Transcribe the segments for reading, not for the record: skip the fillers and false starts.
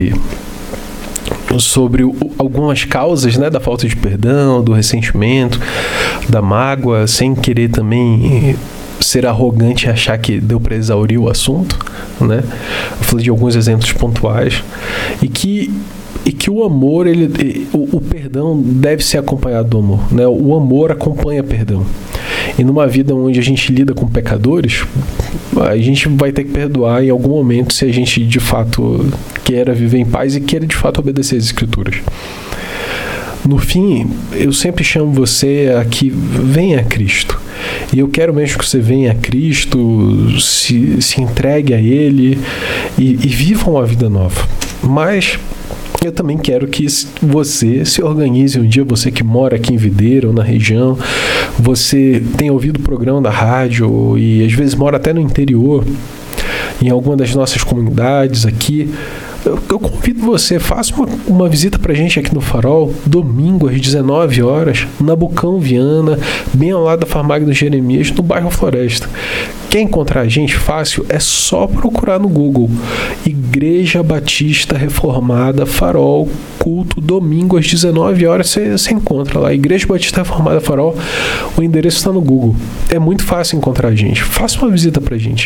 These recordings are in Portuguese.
sobre algumas causas, né, da falta de perdão, do ressentimento, da mágoa, sem querer também ser arrogante e achar que deu para exaurir o assunto, né? Eu falei de alguns exemplos pontuais e que o amor, o perdão deve ser acompanhado do amor, né? O amor acompanha perdão. E numa vida onde a gente lida com pecadores, a gente vai ter que perdoar em algum momento se a gente de fato queira viver em paz e queira de fato obedecer às Escrituras. No fim, eu sempre chamo você a que venha a Cristo. E eu quero mesmo que você venha a Cristo, se entregue a Ele e viva uma vida nova. Mas eu também quero que você se organize um dia, você que mora aqui em Videira ou na região, você tem ouvido o programa da rádio e às vezes mora até no interior, em alguma das nossas comunidades aqui. Eu convido você, faça uma visita pra gente aqui no Farol, domingo às 19 horas, na Bucão Viana, bem ao lado da Farmagno Jeremias, no bairro Floresta. Quer encontrar a gente fácil? É só procurar no Google Igreja Batista Reformada Farol, culto, domingo às 19 horas, você encontra lá, Igreja Batista Reformada Farol, o endereço está no Google. É muito fácil encontrar a gente. Faça uma visita pra gente.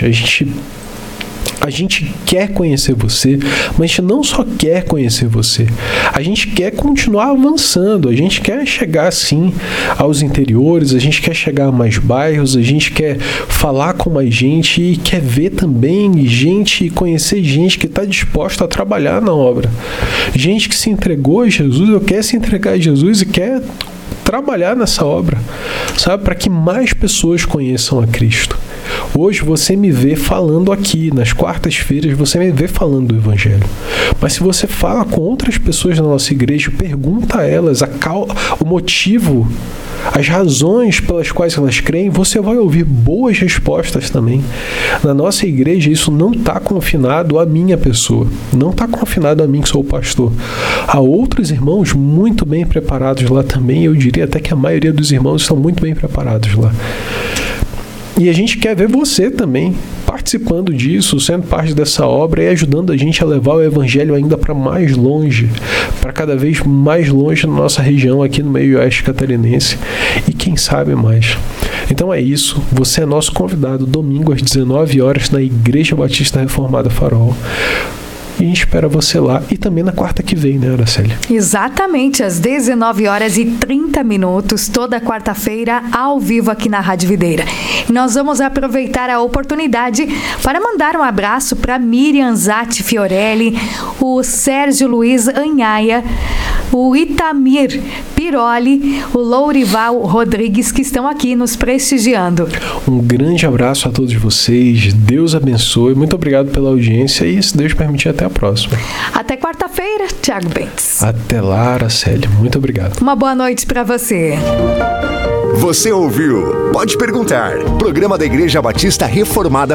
A gente quer conhecer você, mas a gente não só quer conhecer você, a gente quer continuar avançando, a gente quer chegar sim aos interiores, a gente quer chegar a mais bairros, a gente quer falar com mais gente e quer ver também conhecer gente que está disposta a trabalhar na obra, gente que se entregou a Jesus, ou quer se entregar a Jesus e quer trabalhar nessa obra, sabe, para que mais pessoas conheçam a Cristo. Hoje você me vê falando aqui, nas quartas-feiras você me vê falando do Evangelho. Mas se você fala com outras pessoas da nossa igreja, pergunta a elas o motivo, as razões pelas quais elas creem, você vai ouvir boas respostas também. Na nossa igreja isso não está confinado à minha pessoa, não está confinado a mim que sou o pastor. Há outros irmãos muito bem preparados lá também, eu diria até que a maioria dos irmãos estão muito bem preparados lá. E a gente quer ver você também participando disso, sendo parte dessa obra e ajudando a gente a levar o Evangelho ainda para mais longe, para cada vez mais longe na nossa região aqui no meio oeste catarinense e quem sabe mais. Então é isso, você é nosso convidado domingo às 19 horas na Igreja Batista Reformada Farol. E a gente espera você lá. E também na quarta que vem, né, Aracélia? Exatamente, às 19h30, toda quarta-feira, ao vivo aqui na Rádio Videira. E nós vamos aproveitar a oportunidade para mandar um abraço para Miriam Zatti Fiorelli, o Sérgio Luiz Anhaia, o Itamir Piroli, o Lourival Rodrigues, que estão aqui nos prestigiando. Um grande abraço a todos vocês, Deus abençoe, muito obrigado pela audiência e, se Deus permitir, até a próxima. Até quarta-feira, Thiago Bentes. Até lá, Aracélia, muito obrigado. Uma boa noite para você. Você ouviu? Pode perguntar. Programa da Igreja Batista Reformada